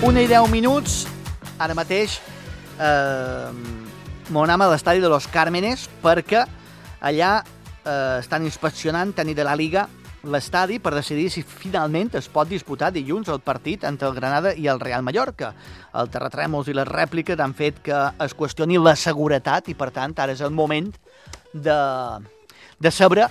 1:10. Ara mateix anem a l'estadi de Los Cármenes perquè allà estan inspeccionant tenir de la Liga l'estadi per decidir si finalment es pot disputar dilluns el partit entre el Granada i el Real Mallorca. Els terratrèmols i les rèpliques han fet que es qüestioni la seguretat i, per tant, ara és el moment de saber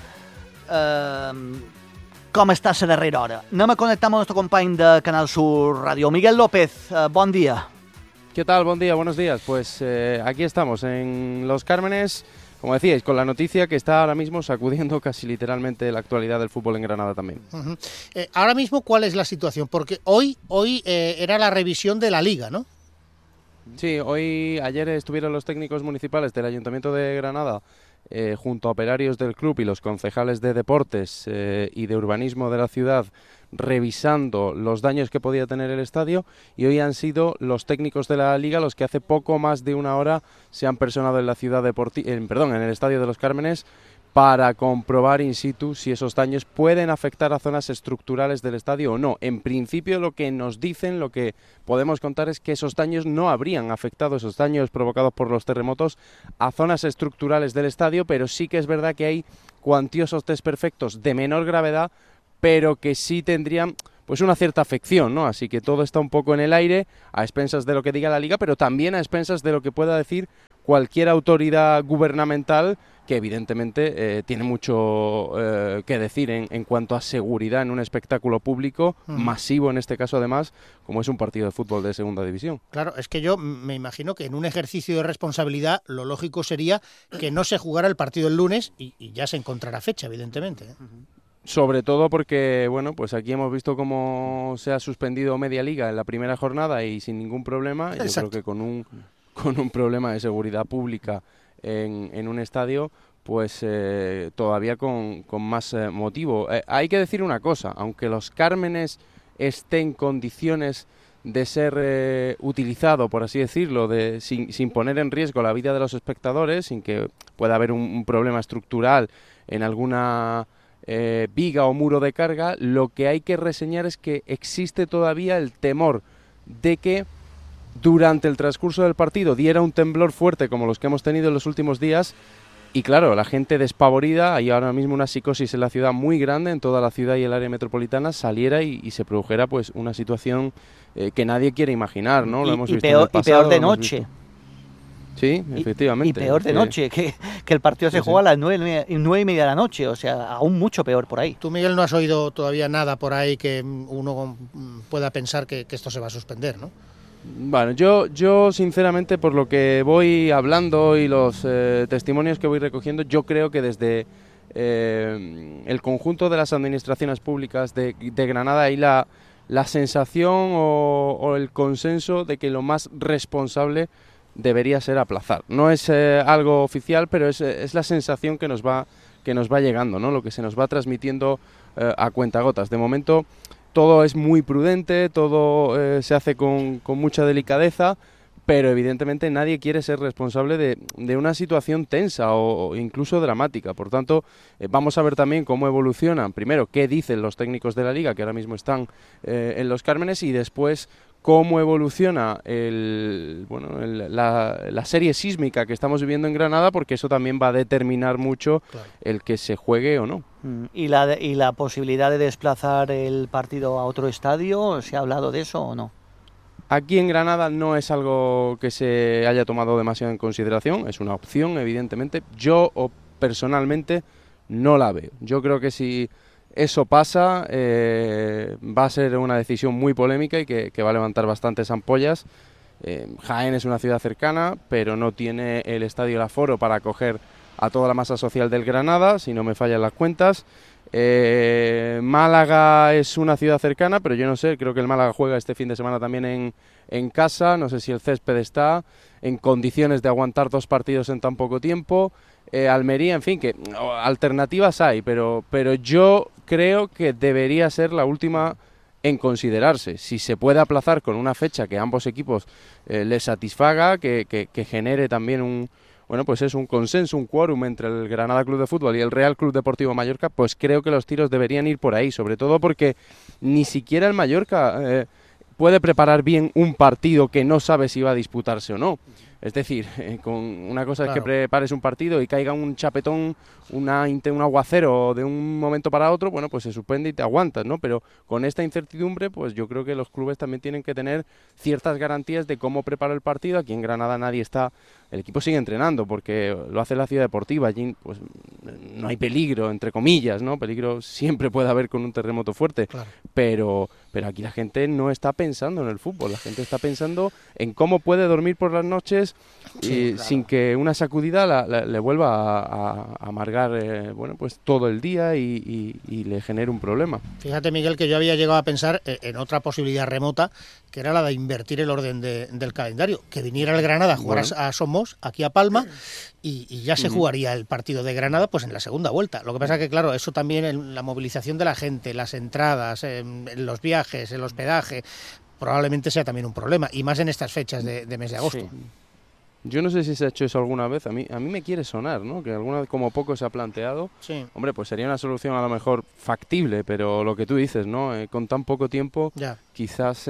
com està la darrera hora. Anem a connectar amb el nostre company de Canal Sur Radio, Miguel López. Bon día. ¿Qué tal? Buen día, buenos días. Pues aquí estamos en Los Cármenes, como decíais, con la noticia que está ahora mismo sacudiendo casi literalmente la actualidad del fútbol en Granada también. Ahora mismo, ¿cuál es la situación? Porque hoy era la revisión de la Liga, ¿no? Sí, ayer estuvieron los técnicos municipales del Ayuntamiento de Granada junto a operarios del club y los concejales de deportes y de urbanismo de la ciudad revisando los daños que podía tener el estadio, y hoy han sido los técnicos de la Liga los que hace poco más de una hora se han personado en la en el estadio de Los Cármenes para comprobar in situ si esos daños pueden afectar a zonas estructurales del estadio o no. En principio lo que nos dicen, lo que podemos contar es que esos daños no habrían afectado, esos daños provocados por los terremotos, a zonas estructurales del estadio, pero sí que es verdad que hay cuantiosos desperfectos de menor gravedad, pero que sí tendrían pues una cierta afección, ¿no? Así que todo está un poco en el aire, a expensas de lo que diga la Liga, pero también a expensas de lo que pueda decir cualquier autoridad gubernamental que evidentemente tiene mucho que decir en cuanto a seguridad en un espectáculo público, masivo en este caso además, como es un partido de fútbol de segunda división. Claro, es que yo me imagino que en un ejercicio de responsabilidad lo lógico sería que no se jugara el partido el lunes y ya se encontrará fecha, evidentemente, ¿eh? Sobre todo porque, bueno, pues aquí hemos visto cómo se ha suspendido media liga en la primera jornada y sin ningún problema. Exacto. Yo creo que con un problema de seguridad pública en un estadio, pues todavía con más motivo. Hay que decir una cosa, aunque Los Cármenes esté en condiciones de ser utilizado, por así decirlo, sin poner en riesgo la vida de los espectadores, sin que pueda haber un problema estructural en alguna viga o muro de carga, lo que hay que reseñar es que existe todavía el temor de que durante el transcurso del partido diera un temblor fuerte como los que hemos tenido en los últimos días y claro, la gente despavorida, hay ahora mismo una psicosis en la ciudad muy grande, en toda la ciudad y el área metropolitana, saliera y se produjera pues una situación que nadie quiere imaginar, ¿no? Lo hemos visto en el pasado, y peor de noche. Sí, efectivamente. Y peor de noche, que el partido se juega a las 9:30 de la noche, o sea, aún mucho peor por ahí. Tú, Miguel, no has oído todavía nada por ahí que uno pueda pensar que esto se va a suspender, ¿no? Bueno, yo sinceramente, por lo que voy hablando y los testimonios que voy recogiendo, yo creo que desde el conjunto de las administraciones públicas de Granada hay la sensación o el consenso de que lo más responsable debería ser aplazar. No es algo oficial, pero es la sensación que nos va llegando, ¿no? Lo que se nos va transmitiendo a cuentagotas. De momento todo es muy prudente, todo se hace con mucha delicadeza, pero evidentemente nadie quiere ser responsable de una situación tensa o incluso dramática. Por tanto, vamos a ver también cómo evolucionan, primero, qué dicen los técnicos de la Liga, que ahora mismo están en Los Cármenes, y después cómo evoluciona la serie sísmica que estamos viviendo en Granada, porque eso también va a determinar mucho, claro, el que se juegue o no. ¿Y la posibilidad de desplazar el partido a otro estadio? ¿Se ha hablado de eso o no? Aquí en Granada no es algo que se haya tomado demasiado en consideración, es una opción, evidentemente. Yo personalmente no la veo. Yo creo que si eso pasa, va a ser una decisión muy polémica y que va a levantar bastantes ampollas. Jaén es una ciudad cercana, pero no tiene el estadio El Aforo para acoger a toda la masa social del Granada, si no me fallan las cuentas. Málaga es una ciudad cercana, pero yo no sé, creo que el Málaga juega este fin de semana también en casa, no sé si el césped está en condiciones de aguantar 2 partidos en tan poco tiempo. Almería, en fin, que alternativas hay, pero yo creo que debería ser la última en considerarse. Si se puede aplazar con una fecha que a ambos equipos les satisfaga, que genere también un consenso, un quórum entre el Granada Club de Fútbol y el Real Club Deportivo Mallorca, pues creo que los tiros deberían ir por ahí, sobre todo porque ni siquiera el Mallorca puede preparar bien un partido que no sabe si va a disputarse o no. Es decir, con una cosa es que prepares un partido y caiga un chapetón, un aguacero de un momento para otro, bueno, pues se suspende y te aguantas, ¿no? Pero con esta incertidumbre, pues yo creo que los clubes también tienen que tener ciertas garantías de cómo prepara el partido. Aquí en Granada nadie está, el equipo sigue entrenando porque lo hace la ciudad deportiva, allí pues no hay peligro, entre comillas, ¿no? Peligro siempre puede haber con un terremoto fuerte, pero aquí la gente no está pensando en el fútbol, la gente está pensando en cómo puede dormir por las noches sin que una sacudida le vuelva a amargar bueno, pues todo el día y le genere un problema. Fíjate, Miguel, que yo había llegado a pensar en otra posibilidad remota, que era la de invertir el orden del calendario, que viniera el Granada a jugar a Somos, aquí a Palma, y ya se jugaría el partido de Granada pues en la segunda vuelta. Lo que pasa que, claro, eso también, en la movilización de la gente, las entradas, en los viajes, el hospedaje, probablemente sea también un problema, y más en estas fechas de mes de agosto. Sí. Yo no sé si se ha hecho eso alguna vez, a mí me quiere sonar, ¿no? Que alguna vez como poco se ha planteado. Sí. Hombre, pues sería una solución a lo mejor factible, pero lo que tú dices, ¿no? Con tan poco tiempo, quizás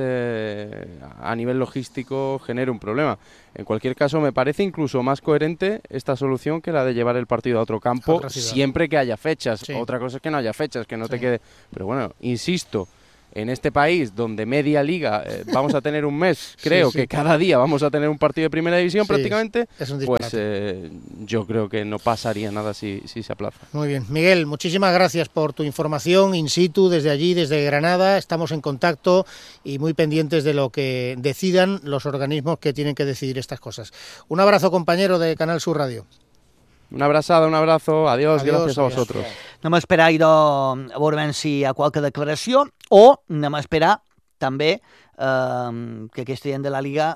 a nivel logístico genere un problema. En cualquier caso, me parece incluso más coherente esta solución que la de llevar el partido a otro campo, siempre que haya fechas. Sí. Otra cosa es que no haya fechas, que no te quede... Pero bueno, insisto... En este país, donde media liga vamos a tener un mes, creo que cada día vamos a tener un partido de primera división prácticamente, pues yo creo que no pasaría nada si se aplaza. Muy bien. Miguel, muchísimas gracias por tu información in situ desde allí, desde Granada. Estamos en contacto y muy pendientes de lo que decidan los organismos que tienen que decidir estas cosas. Un abrazo, compañero de Canal Sur Radio. Una abraçada, un abrazo, adiós, gràcies a vosaltres. Anem a esperar, idò, a veure si hi ha qualque declaració, o anem a esperar també que aquest gent de la Liga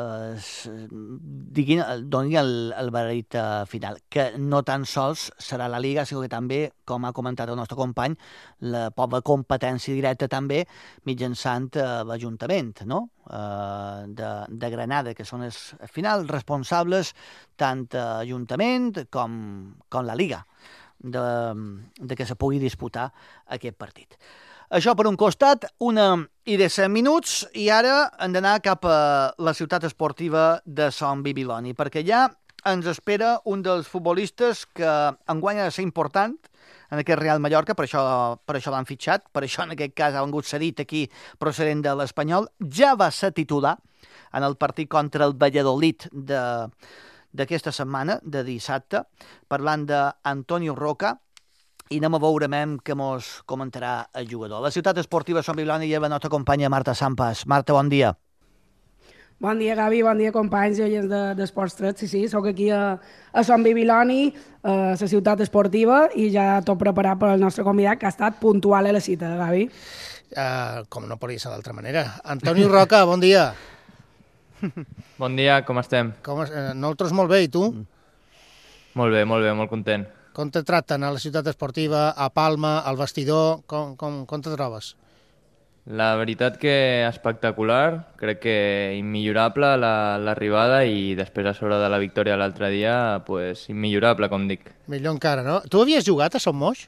doni el veredicte final, que no tan sols serà la Liga, sinó que també, com ha comentat el nostre company, la pobra competència directa també mitjançant l'Ajuntament, no? De Granada, que són els al final responsables tant Ajuntament com la Liga de que se pugui disputar aquest partit. Això per un costat, 1:10 minuts, i ara hem d'anar cap a la ciutat esportiva de Son Bibiloni, perquè ja ens espera un dels futbolistes que enguany ha de ser important en aquest Real Mallorca, per això l'han fitxat, per això en aquest cas ha vengut cedit aquí procedent de l'Espanyol, ja va ser titular en el partit contra el Valladolid d'aquesta setmana, de dissabte, parlant d'Antonio Roca, i anem a veure què mos comentarà el jugador. La ciutat esportiva Son Bibiloni lleva la nostra companya Marta Sampas. Marta, bon dia. Bon dia, Gavi, bon dia, companys i oients d'Esports 3. Sí, soc aquí a Son Bibiloni, a la ciutat esportiva, i ja tot preparat per al nostre convidat, que ha estat puntual a la cita, Gavi. Com no podria ser d'altra manera. Antonio Roca, bon dia. Bon dia, com estem? Nosaltres molt bé, i tu? Molt bé, molt content. Com te tracten a la ciutat esportiva, a Palma, al vestidor? Com te trobes? La veritat que espectacular, crec que immillorable l'arribada, i després a sobre de la victòria l'altre dia, pues immillorable, com dic. Millor encara, no? Tu havies jugat a Son Moix?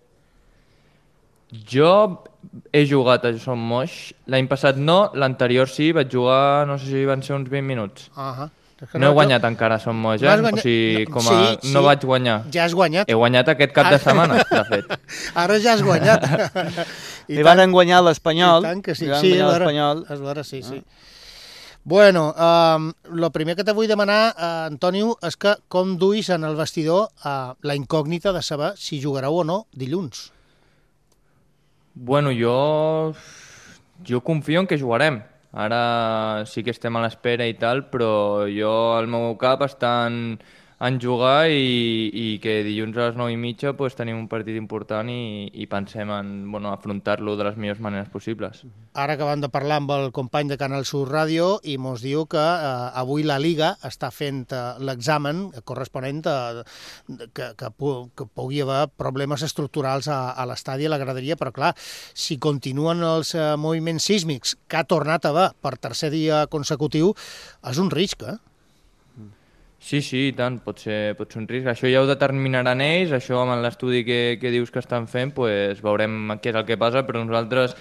Jo he jugat a Son Moix, l'any passat no, l'anterior sí, vaig jugar, no sé si van ser uns 20 minuts. No he guanyat encara a Son Moix, o sigui, no vaig guanyar. Ja has guanyat. He guanyat aquest cap de setmana, de fet. Ara ja has guanyat. I van guanyar l'Espanyol. I tant que sí. Sí, és vera, sí. Bueno, el primer que te vull demanar, Antonio, és que com duis en el vestidor la incògnita de saber si jugareu o no dilluns. Bueno, jo confio en que jugarem. Ara sí que estem a l'espera i tal, però jo al meu cap està en jugar i que dilluns a les 9:30 pues, tenim un partit important i pensem en afrontar-lo de les millors maneres possibles. Ara acabem de parlar amb el company de Canal Sur Ràdio i mos diu que avui la Liga està fent l'examen corresponent que pugui haver problemes estructurals a l'estadi i a la graderia, però clar, si continuen els moviments sísmics que ha tornat a haver per tercer dia consecutiu, és un risc, Sí, i tant, pot ser un risc. Això ja ho determinaran ells, això amb l'estudi que dius que estan fent, pues, veurem què és el que passa, però nosaltres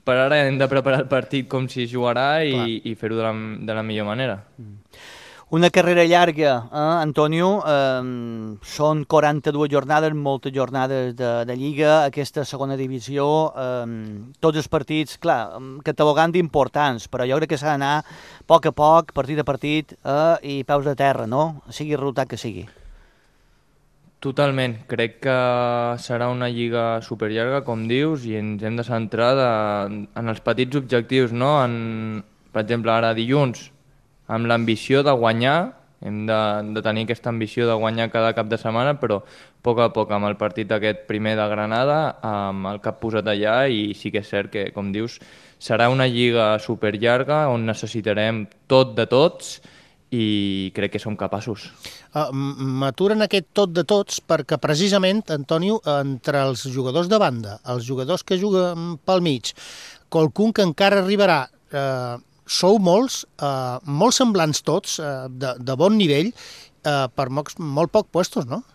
per ara hem de preparar el partit com si jugarà i fer-ho de la millor manera. Una carrera llarga, Antonio, són 42 jornades, moltes jornades de Lliga, aquesta segona divisió, tots els partits, clar, catalogant d'importants, però jo crec que s'ha d'anar a poc, partit a partit, i peus a terra, no? Sigui el resultat que sigui. Totalment, crec que serà una lliga superllarga, com dius, i ens hem de centrar en els petits objectius, no? Per exemple, ara dilluns, amb l'ambició de guanyar, hem de tenir aquesta ambició de guanyar cada cap de setmana, però a poc amb el partit aquest primer de Granada, amb el cap posat allà, i sí que és cert que, com dius, serà una lliga superllarga on necessitarem tot de tots, i crec que som capaços. M'aturen aquest tot de tots perquè precisament, Antonio, entre els jugadors de banda, els jugadors que juguen pel mig, qualcun que encara arribarà, sou molts, molt semblants tots, de bon nivell, per molt poc puestos, no?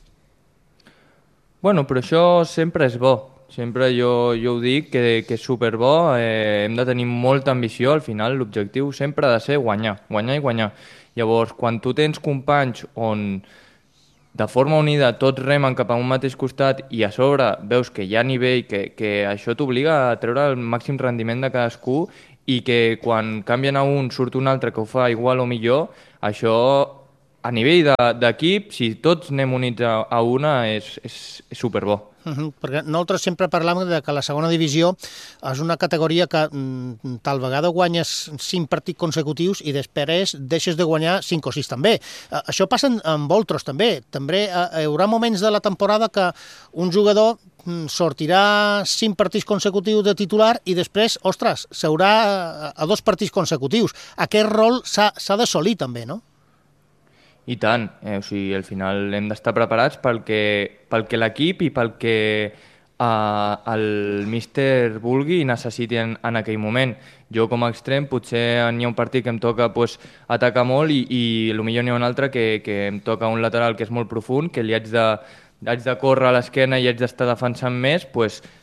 Bueno, però això sempre és bo. Sempre jo ho dic, que és superbo, hem de tenir molta ambició, al final l'objectiu sempre ha de ser guanyar i guanyar. Llavors, quan tu tens companys on de forma unida tots remen cap a un mateix costat i a sobre veus que hi ha nivell, que això t'obliga a treure el màxim rendiment de cadascú i que quan canvien a un surt un altre que ho fa igual o millor, això a nivell d'equip, si tots anem units a una, és superbo. Perquè nosaltres sempre parlam de que la segona divisió és una categoria que tal vegada guanyes 5 partits consecutius i després deixes de guanyar 5 o 6 també. Això passa amb vosaltres també. També hi haurà moments de la temporada que un jugador sortirà 5 partits consecutius de titular i després, ostres, s'haurà a 2 partits consecutius. Aquest rol s'ha d'assolir també, no? I tant, o sigui, al final hem d'estar preparats pel que l'equip i pel que el míster vulgui i necessiti en aquell moment. Jo com a extrem potser n'hi ha un partit que em toca atacar molt i potser n'hi ha un altre que em toca un lateral que és molt profund, que li haig de córrer a l'esquena i haig d'estar defensant més,